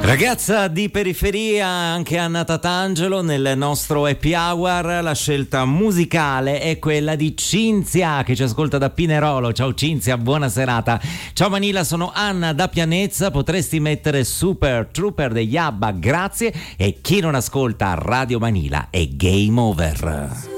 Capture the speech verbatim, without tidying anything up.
Ragazza di periferia, anche Anna Tatangelo nel nostro Happy Hour. La scelta musicale è quella di Cinzia, che ci ascolta da Pinerolo. Ciao Cinzia, buona serata. Ciao Manila, sono Anna da Pianezza. Potresti mettere Super Trooper degli ABBA, grazie. E chi non ascolta Radio Manila è game over.